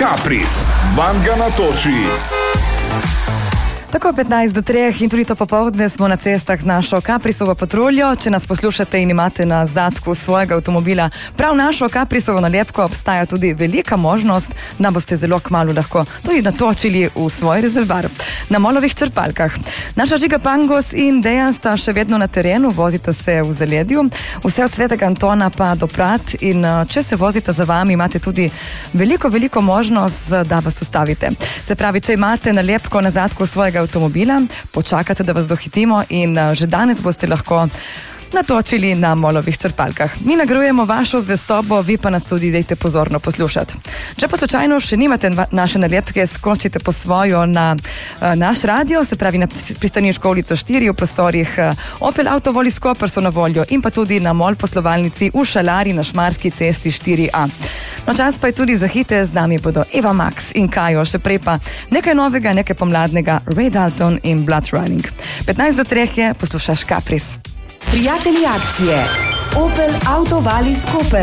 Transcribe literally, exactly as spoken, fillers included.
Caprice, vam ga natoči. Tako petnajst do treh in tudi to popoldne smo na cestah z našo Caprisovo patruljo. Če nas poslušate in imate na zadku svojega avtomobila prav našo Caprisovo nalepko, obstaja tudi velika možnost, da boste zelo kmalu lahko tudi natočili v svoj rezervar na Molovih črpalkah. Naša Žiga Pangos in Dejan sta še vedno na terenu, vozita se v zaledju, vse od Svetega Antona pa do Prat, in če se vozite za vami, imate tudi veliko, veliko možnost, da vas ustavite. Se pravi, če imate nalepko na zadku svojega avtomobila, počakate, da vas dohitimo in že danes boste lahko natočili na Molovih črpalkah. Mi nagrajujemo vašo zvestobo, vi pa nas tudi dejte pozorno poslušati. Če pa slučajno še nimate naše nalepke, skočite po svojo na uh, naš radio, se pravi na Pristaniško ulico štiri v prostorih uh, Opel Autovol iz Koper so na voljo in pa tudi na Mol poslovalnici v Šalari na Šmarski cesti štiri a. No, čas pa je tudi za hite, z nami bodo Eva Max in Kajo, še prej pa nekaj novega, nekaj pomladnega, Ray Dalton in Blood Running. petnajst do treh je, poslušaš Caprice. Prijatelji akcije Opel Autovol iz Koper.